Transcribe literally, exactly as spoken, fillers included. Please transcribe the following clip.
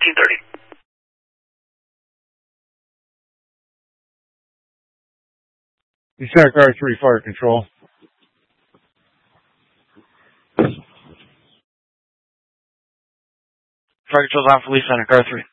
fourteen thirty. Santa Car three, Fire Control. Fire Control's on for Lee, Santa Car three.